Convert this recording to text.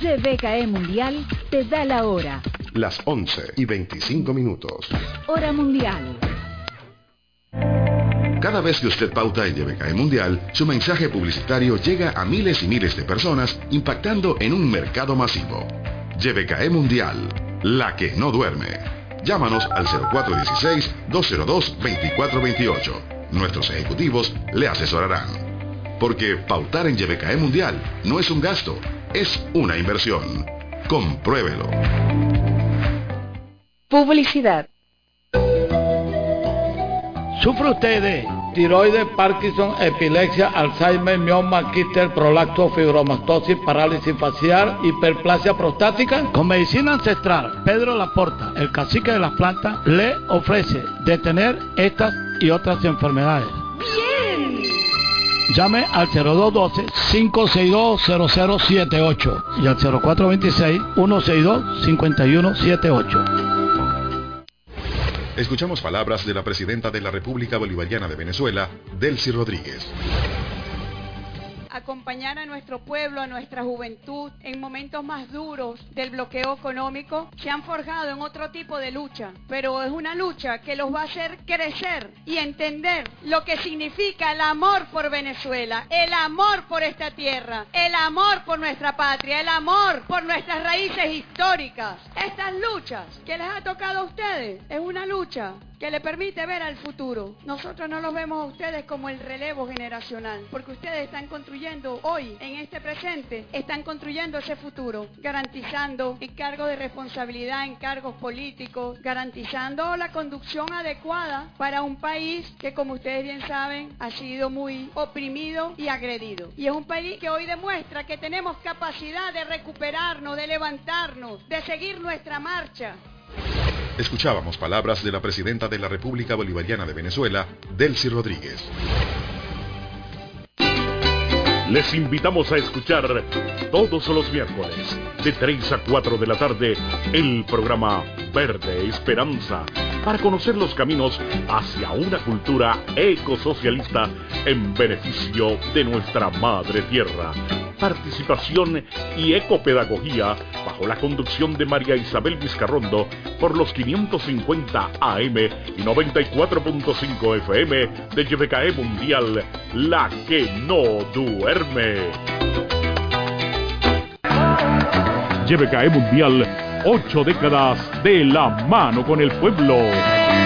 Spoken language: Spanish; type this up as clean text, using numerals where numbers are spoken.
YBKE Mundial te da la hora. Las 11:25. Hora mundial. Cada vez que usted pauta en YBKE Mundial, su mensaje publicitario llega a miles y miles de personas, impactando en un mercado masivo. YBKE Mundial, la que no duerme. Llámanos al 0416-202-2428. Nuestros ejecutivos le asesorarán. Porque pautar en YBKE Mundial no es un gasto, es una inversión. Compruébelo. Publicidad. ¿Sufre usted de tiroides, Parkinson, epilepsia, Alzheimer, mioma, quistes, prolapso, fibromatosis, parálisis facial, hiperplasia prostática? Con medicina ancestral, Pedro Laporta, el cacique de las plantas, le ofrece detener estas y otras enfermedades. ¡Bien! Llame al 0212-562-0078 y al 0426-162-5178. Escuchamos palabras de la presidenta de la República Bolivariana de Venezuela, Delcy Rodríguez. Acompañar a nuestro pueblo, a nuestra juventud, en momentos más duros del bloqueo económico, se han forjado en otro tipo de lucha, pero es una lucha que los va a hacer crecer y entender lo que significa el amor por Venezuela, el amor por esta tierra, el amor por nuestra patria, el amor por nuestras raíces históricas. Estas luchas que les ha tocado a ustedes es una lucha que le permite ver al futuro. Nosotros no los vemos a ustedes como el relevo generacional, porque ustedes están construyendo hoy, en este presente, están construyendo ese futuro, garantizando encargos de responsabilidad en cargos políticos, garantizando la conducción adecuada para un país que, como ustedes bien saben, ha sido muy oprimido y agredido. Y es un país que hoy demuestra que tenemos capacidad de recuperarnos, de levantarnos, de seguir nuestra marcha. Escuchábamos palabras de la presidenta de la República Bolivariana de Venezuela, Delcy Rodríguez. Les invitamos a escuchar todos los miércoles, de 3 a 4 de la tarde, el programa Verde Esperanza, para conocer los caminos hacia una cultura ecosocialista en beneficio de nuestra madre tierra. Participación y ecopedagogía bajo la conducción de María Isabel Vizcarrondo por los 550 AM y 94.5 FM de YBKE Mundial, la que no duerme. YBKE Mundial, 8 décadas de la mano con el pueblo.